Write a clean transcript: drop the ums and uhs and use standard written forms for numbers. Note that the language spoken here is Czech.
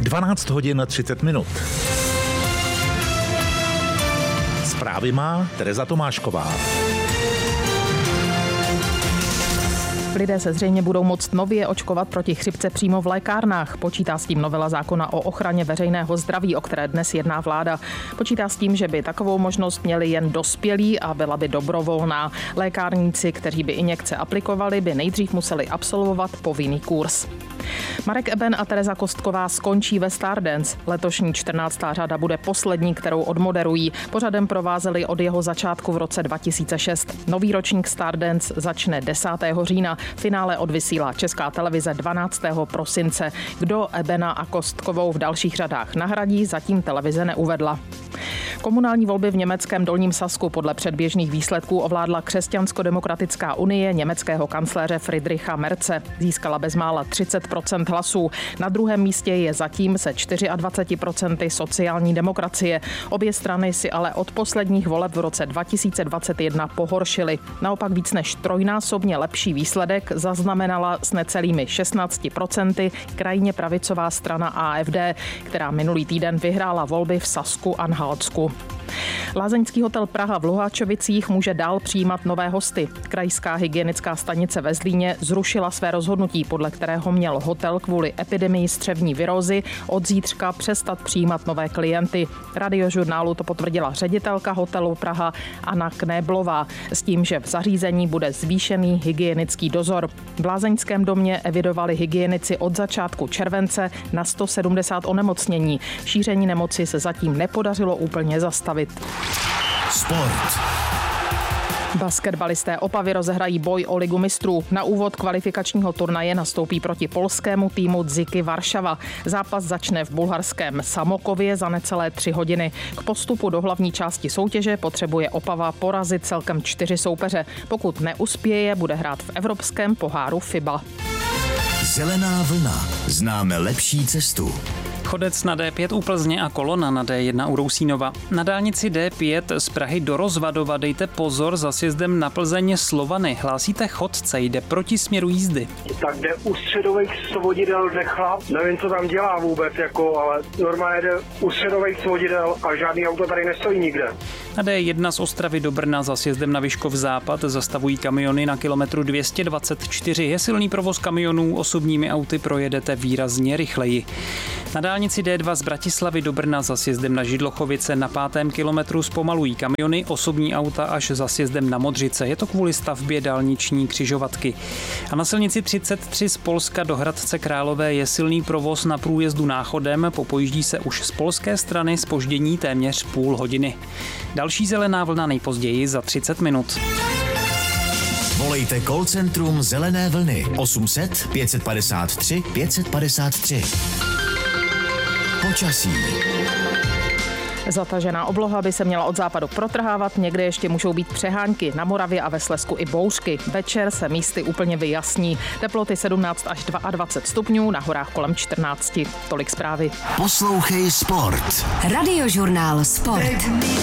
12 hodin 30 minut. Zprávy má Tereza Tomášková. Lidé se zřejmě budou moct nově očkovat proti chřipce přímo v lékárnách. Počítá s tím novela zákona o ochraně veřejného zdraví, o které dnes jedná vláda. Počítá s tím, že by takovou možnost měli jen dospělí a byla by dobrovolná. Lékárníci, kteří by injekce aplikovali, by nejdřív museli absolvovat povinný kurz. Marek Eben a Tereza Kostková skončí ve Stardance. Letošní 14. řada bude poslední, kterou odmoderují. Pořadem provázeli od jeho začátku v roce 2006. Nový ročník Stardance začne 10. října. Finále odvysílá Česká televize 12. prosince. Kdo Ebena a Kostkovou v dalších řadách nahradí, zatím televize neuvedla. Komunální volby v německém Dolním Sasku podle předběžných výsledků ovládla Křesťansko-demokratická unie německého kancléře Friedricha Merze. Získala bezmála 30% hlasů. Na druhém místě je zatím se 24% sociální demokracie. Obě strany si ale od posledních voleb v roce 2021 pohoršily. Naopak víc než trojnásobně lepší výsledek zaznamenala s necelými 16% krajně pravicová strana AfD, která minulý týden vyhrála volby v Sasku-Anhaltsku. Lázeňský hotel Praha v Luhačovicích může dál přijímat nové hosty. Krajská hygienická stanice ve Zlíně zrušila své rozhodnutí, podle kterého měl hotel kvůli epidemii střevní virózy od zítřka přestat přijímat nové klienty. Radiožurnálu to potvrdila ředitelka hotelu Praha Anna Knéblová s tím, že v zařízení bude zvýšený hygienický dozor. V lázeňském domě evidovali hygienici od začátku července na 170 onemocnění. Šíření nemoci se zatím nepodařilo úplně zastavit. Sport. Basketbalisté Opavy rozehrají boj o ligu mistrů. Na úvod kvalifikačního turnaje nastoupí proti polskému týmu Zyky Varšava. Zápas začne v bulharském Samokově za necelé 3 hodiny. K postupu do hlavní části soutěže potřebuje Opava porazit celkem 4 soupeře. Pokud neuspěje, bude hrát v evropském poháru FIBA. Zelená vlna. Známe lepší cestu. Chodec na D5 u Plzně a kolona na D1 u Rousínova. Na dálnici D5 z Prahy do Rozvadova dejte pozor za sjezdem na Plzeň Slovany. Hlásíte chodce, jde proti směru jízdy. Tak jde u středových svodidel jde chlap, nevím, co tam dělá vůbec, ale normálně jde u středových svodidel a žádný auto tady nestojí nikde. Na D1 z Ostravy do Brna za sjezdem na Vyškov západ zastavují kamiony na kilometru 224. Je silný provoz kamionů, osobními auty projedete výrazně rychleji. Na dálnici D2 z Bratislavy do Brna za sjezdem na Židlochovice na 5. kilometru zpomalují kamiony, osobní auta až za sjezdem na Modřice. Je to kvůli stavbě dálniční křižovatky. A na silnici 33 z Polska do Hradce Králové je silný provoz na průjezdu Náchodem. Popojíždí se už z polské strany zpoždění téměř půl hodiny. Další zelená vlna nejpozději za 30 minut. Volejte call centrum Zelené vlny 800 553 553. Počasí. Zatažená obloha by se měla od západu protrhávat, někde ještě můžou být přehánky, na Moravě a ve Slezsku i bouřky. Večer se místy úplně vyjasní. Teploty 17 až 22 stupňů, na horách kolem 14. Tolik zprávy. Poslouchej Sport. Radiožurnál Sport.